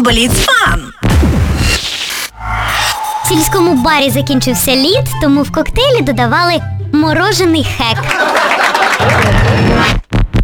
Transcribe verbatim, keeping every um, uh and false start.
Бліц-фан! В сільському барі закінчився лід, тому в коктейлі додавали морожений хек.